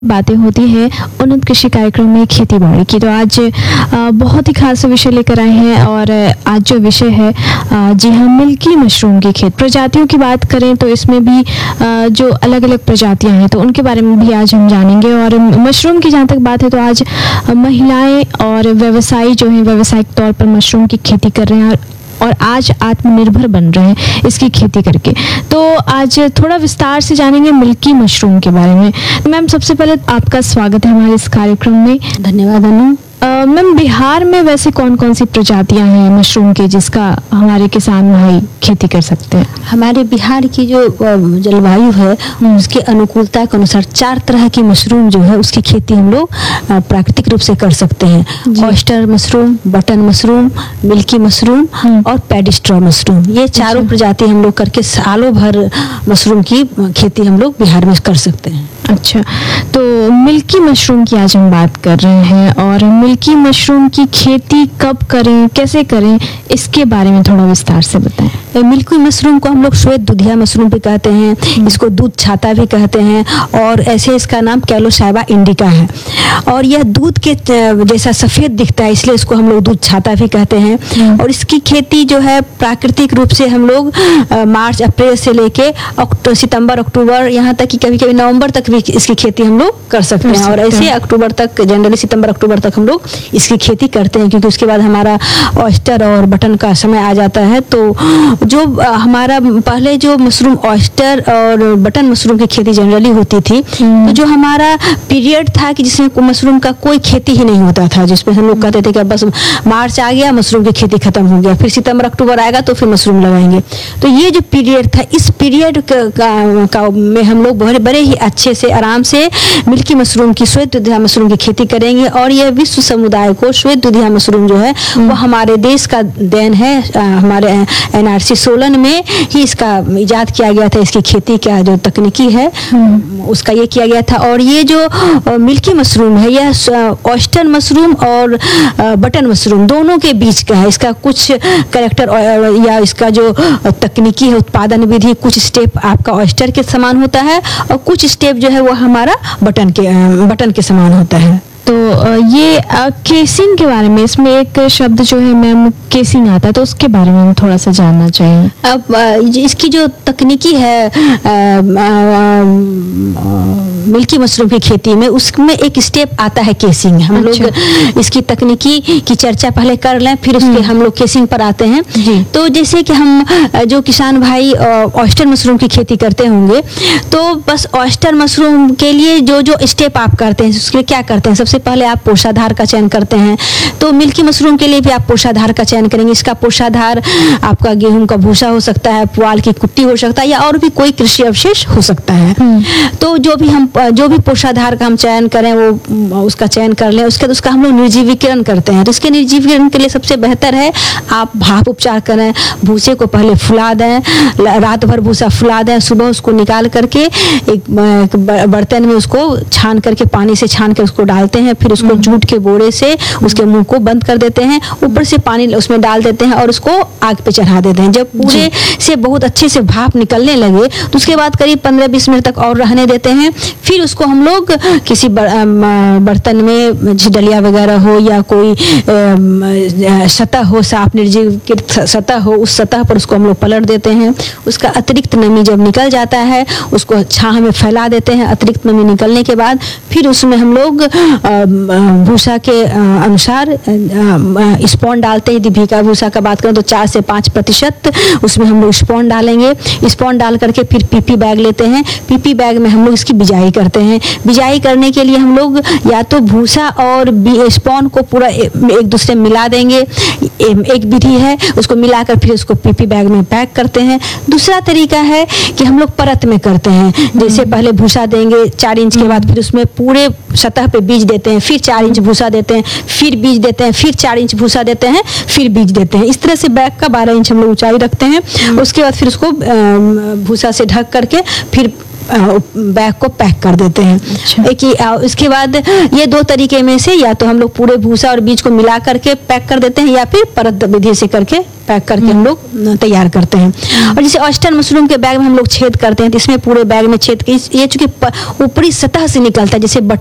बातें होती है उन्नत कृषि कार्यक्रम में खेती बाड़ी की। तो आज बहुत ही खास विषय लेकर आए हैं और आज जो विषय है जी हाँ, मिल्की मशरूम की खेती। प्रजातियों की बात करें तो इसमें भी जो अलग अलग प्रजातियां हैं तो उनके बारे में भी आज हम जानेंगे। और मशरूम की जहाँ तक बात है तो आज महिलाएं और व्यवसायी जो हैं व्यावसायिक तौर पर मशरूम की खेती कर रहे हैं और आज आत्मनिर्भर बन रहे हैं इसकी खेती करके। तो आज थोड़ा विस्तार से जानेंगे मिल्की मशरूम के बारे में। मैम, सबसे पहले आपका स्वागत है हमारे इस कार्यक्रम में। धन्यवाद अनु। मैम, बिहार में वैसे कौन कौन सी प्रजातियां हैं मशरूम की जिसका हमारे किसान भाई खेती कर सकते हैं? हमारे बिहार की जो जलवायु है उसके अनुकूलता के अनुसार 4 तरह की मशरूम जो है उसकी खेती हम लोग प्राकृतिक रूप से कर सकते हैं। Oyster mushroom, button mushroom, milky mushroom और पैडिस्ट्रॉ मशरूम, ये चारों प्रजाति हम लोग करके सालों भर मशरूम की खेती हम लोग बिहार में कर सकते हैं। अच्छा, तो मिल्की मशरूम की आज हम बात कर रहे हैं और मिल्की मशरूम की खेती कब करें, कैसे करें, इसके बारे में थोड़ा विस्तार से बताएं। मिल्की मशरूम को हम लोग श्वेत दुधिया मशरूम भी कहते हैं, इसको दूध छाता भी कहते हैं और ऐसे इसका नाम कैलोसाइबा इंडिका है। और यह दूध के जैसा सफेद दिखता है इसलिए इसको हम लोग दूध छाता भी कहते हैं। और इसकी खेती जो है प्राकृतिक रूप से हम लोग मार्च अप्रैल से लेके सितंबर अक्टूबर यहाँ तक कि कभी कभी नवंबर तक भी इसकी खेती हम लोग कर सकते हैं। और ऐसे अक्टूबर तक, जनरली सितंबर अक्टूबर तक हम लोग इसकी खेती करते हैं क्योंकि उसके बाद हमारा ऑयस्टर और बटन का समय आ जाता है। तो जो हमारा पहले जो मशरूम ऑयस्टर और बटन मशरूम की खेती जनरली होती थी, तो जो हमारा पीरियड था कि जिसमें मशरूम का कोई खेती ही नहीं होता था, जिसमें हम लोग कहते थे कि बस मार्च आ गया मशरूम की खेती खत्म हो गया, फिर सितंबर अक्टूबर आएगा तो फिर मशरूम लगाएंगे। तो ये जो पीरियड था, इस पीरियड का में हम लोग बड़े ही अच्छे से आराम से मिल्की मशरूम की, श्वेत दुधिया मशरूम की खेती करेंगे। और यह विश्व समुदाय को श्वेत दुधिया मशरूम जो है वो हमारे देश का देन है। हमारे NRC सोलन में ही इसका इजाद किया गया था। इसकी खेती का जो तकनीकी है उसका ये किया गया था। और ये जो मिल्की मशरूम है यह ऑयस्टर मशरूम और बटन मशरूम दोनों के बीच का है। इसका कुछ कैरेक्टर या इसका जो तकनीकी है, उत्पादन विधि, कुछ स्टेप आपका ऑयस्टर के समान होता है और कुछ स्टेप जो है वो हमारा बटन के समान होता है। तो ये केसिंग के बारे में, इसमें एक शब्द जो है मैम केसिंग आता है, तो उसके बारे में हम थोड़ा सा जानना चाहिए। अब इसकी जो तकनीकी है मिल्की मशरूम की खेती में, उसमें एक स्टेप आता है केसिंग। हम लोग इसकी तकनीकी की चर्चा पहले कर लें, फिर उसके हम लोग केसिंग पर आते हैं। तो जैसे कि हम जो किसान भाई ऑयस्टर मशरूम की खेती करते होंगे, तो बस ऑयस्टर मशरूम के लिए जो जो स्टेप आप करते हैं उसके लिए क्या करते हैं? सबसे पहले आप पोषाधार का चयन करते हैं। तो मिल्की मशरूम के लिए भी आप पोषाधार का चयन करेंगे। इसका पोषाधार आपका गेहूं का भूसा हो सकता है, पुआल की कुट्टी हो सकता है या और भी कोई कृषि अवशेष हो सकता है। तो जो भी पोषाधार का हम चयन करें वो उसका चयन कर लें। उसके बाद उसका हम लोग निर्जीवीकरण करते हैं। तो इसके निर्जीवीकरण के लिए सबसे बेहतर है आप भाप उपचार करें। भूसे को पहले फुला दें, रात भर भूसा फुला दें, सुबह उसको निकाल करके एक बर्तन में उसको छान करके, पानी से छान कर उसको डालते हैं। फिर उसको जूट के बोरे से उसके मुंह को बंद कर देते हैं, ऊपर से पानी उसमें डाल देते हैं और उसको आग पे चढ़ा देते हैं। जब पूरे से बहुत अच्छे से भाप निकलने लगे तो उसके बाद करीब 15-20 मिनट तक और रहने देते हैं। फिर उसको हम लोग किसी बर्तन में, डलिया वगैरह हो या कोई सतह हो, साफ निर्जीवित सतह हो, उस सतह पर उसको हम लोग पलट देते हैं। उसका अतिरिक्त नमी जब निकल जाता है उसको छाह में फैला देते हैं। अतिरिक्त नमी निकलने के बाद फिर उसमें हम लोग भूसा के अनुसार स्पॉन डालते हैं। यदि भीगा भूसा का बात करें तो 4 से 5% उसमें हम लोग स्पॉन डालेंगे। स्पॉन डाल करके फिर PP बैग लेते हैं। PP बैग में हम लोग इसकी बिजाई करते हैं। बिजाई करने के लिए हम लोग या तो भूसा और स्पॉन को पूरा एक दूसरे में मिला देंगे, एक विधि है। उसको मिलाकर फिर उसको PP बैग में पैक करते हैं। दूसरा तरीका है कि हम लोग परत में करते हैं। जैसे पहले भूसा देंगे 4 इंच के बाद फिर उसमें पूरे सतह पे बीज देते हैं, फिर 4 इंच भूसा देते हैं, फिर बीज देते हैं, फिर 4 इंच भूसा देते हैं, फिर बीज देते हैं। इस तरह से बैग का 12 इंच हम लोग ऊंचाई रखते हैं। उसके बाद फिर उसको भूसा से ढक करके फिर बैग को पैक कर देते हैं। अच्छा। इसके बाद ये 2 तरीके में से, या तो हम लोग पूरे भूसा और बीज को मिला करके पैक कर देते हैं, या फिर परत विधि से करके पैक करके हम लोग तैयार करते हैं। और जैसे ऑयस्टर मशरूम के बैग में हम लोग छेद करते हैं, तो इसमें पूरे बैग में छेद, ये चूंकि ऊपरी सतह से निकलता है, जैसे